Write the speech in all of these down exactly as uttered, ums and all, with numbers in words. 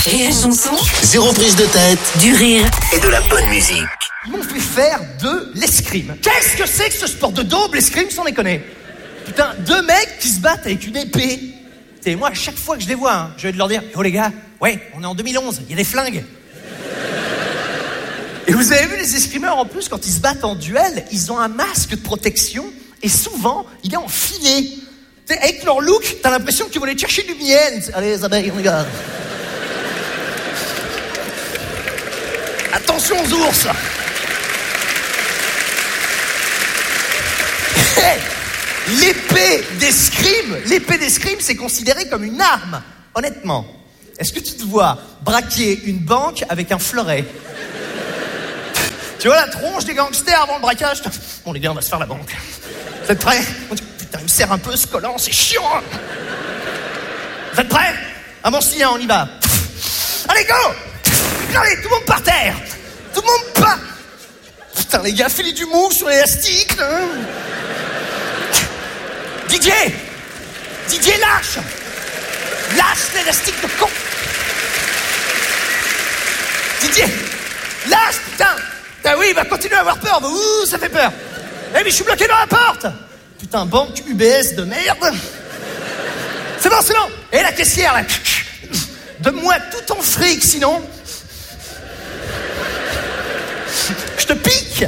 Rire et chanson. Zéro prise de tête. Du rire. Et de la bonne musique. Ils m'ont fait faire de l'escrime. Qu'est-ce que c'est que ce sport de daube, l'escrime, sans déconner? Putain, deux mecs qui se battent avec une épée. Et moi, à chaque fois que je les vois, hein, je vais leur dire, oh les gars, ouais, on est en deux mille onze, il y a des flingues. Et vous avez vu les escrimeurs, en plus, quand ils se battent en duel, ils ont un masque de protection, et souvent, il est en filet. T'sais, avec leur look, t'as l'impression qu'ils vont aller chercher du miel. Allez, les abeilles, regarde. Attention aux ours. L'épée d'escrime, l'épée d'escrime, c'est considéré comme une arme. Honnêtement, est-ce que tu te vois braquer une banque avec un fleuret? Tu vois la tronche des gangsters avant le braquage? Bon les gars, on va se faire la banque. Vous êtes prêts? Putain, il me serre un peu ce collant, c'est chiant. Vous êtes prêts? Ah bon si, hein, on y va. Allez, go! Allez, tout le monde par terre. Tout le monde pas. Putain les gars, fais-les du mou sur l'élastique. Hein. Didier! Didier, lâche! Lâche l'élastique de con! Didier! Lâche, putain! Ah oui, il va continuer à avoir peur. Ouh, ça fait peur. Eh mais je suis bloqué dans la porte! Putain, banque U B S de merde! C'est bon, c'est bon! Et la caissière, là! Donne-moi tout ton fric, sinon... Je te pique!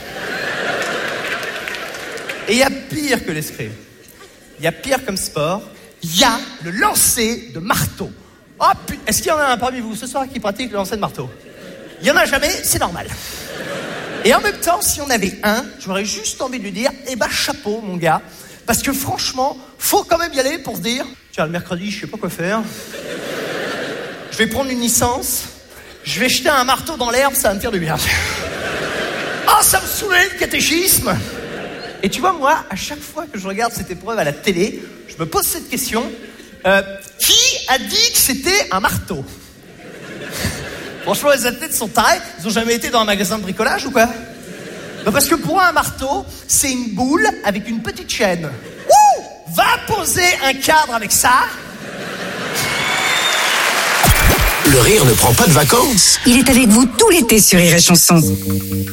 Et il y a pire que l'escrime. Il y a pire comme sport, il y a le lancer de marteau. Oh putain, est-ce qu'il y en a un parmi vous ce soir qui pratique le lancer de marteau? Il y en a jamais, c'est normal. Et en même temps, si on avait un, j'aurais juste envie de lui dire, eh ben chapeau mon gars, parce que franchement, faut quand même y aller pour se dire, tiens le mercredi, je sais pas quoi faire, je vais prendre une licence, je vais jeter un marteau dans l'herbe, ça va me faire du bien. Oh, ça me saoulait le catéchisme. Et tu vois, moi, à chaque fois que je regarde cette épreuve à la télé, je me pose cette question. Euh, qui a dit que c'était un marteau? Franchement, les athlètes sont tarés. Ils ont jamais été dans un magasin de bricolage ou quoi? Bah parce que pour moi, un marteau, c'est une boule avec une petite chaîne. Ouh! Va poser un cadre avec ça. Le rire ne prend pas de vacances. Il est avec vous tout l'été sur Rire et chanson.